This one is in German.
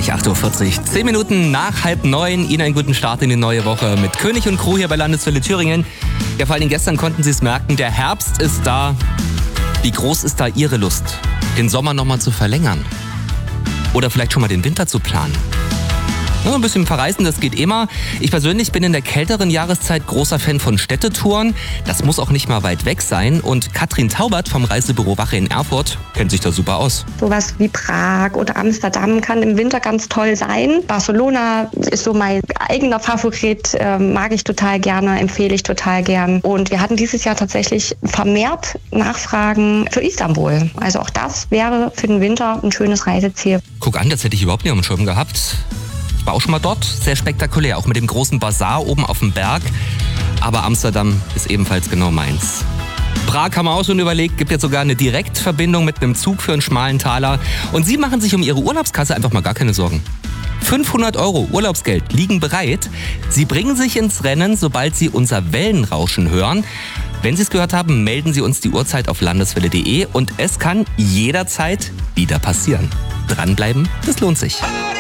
Gleich 8.40 Uhr, 10 Minuten nach 8:30. Ihnen einen guten Start in die neue Woche mit König und Crew hier bei Landeswelle Thüringen. Ja, vor allem gestern konnten Sie es merken, der Herbst ist da. Wie groß ist da Ihre Lust, den Sommer nochmal zu verlängern? Oder vielleicht schon mal den Winter zu planen? Ja, ein bisschen verreisen, das geht immer. Ich persönlich bin in der kälteren Jahreszeit großer Fan von Städtetouren. Das muss auch nicht mal weit weg sein. Und Katrin Taubert vom Reisebüro Wache in Erfurt kennt sich da super aus. Sowas wie Prag oder Amsterdam kann im Winter ganz toll sein. Barcelona ist so mein eigener Favorit, mag ich total gerne, empfehle ich total gern. Und wir hatten dieses Jahr tatsächlich vermehrt Nachfragen für Istanbul. Also auch das wäre für den Winter ein schönes Reiseziel. Guck an, das hätte ich überhaupt nicht auf dem Schirm gehabt. Ich war auch schon mal dort, sehr spektakulär, auch mit dem großen Bazar oben auf dem Berg. Aber Amsterdam ist ebenfalls genau meins. Prag haben wir auch schon überlegt, gibt jetzt sogar eine Direktverbindung mit einem Zug für einen schmalen Taler. Und Sie machen sich um Ihre Urlaubskasse einfach mal gar keine Sorgen. 500 € Urlaubsgeld liegen bereit. Sie bringen sich ins Rennen, sobald Sie unser Wellenrauschen hören. Wenn Sie es gehört haben, melden Sie uns die Uhrzeit auf landeswelle.de und es kann jederzeit wieder passieren. Dranbleiben, das lohnt sich.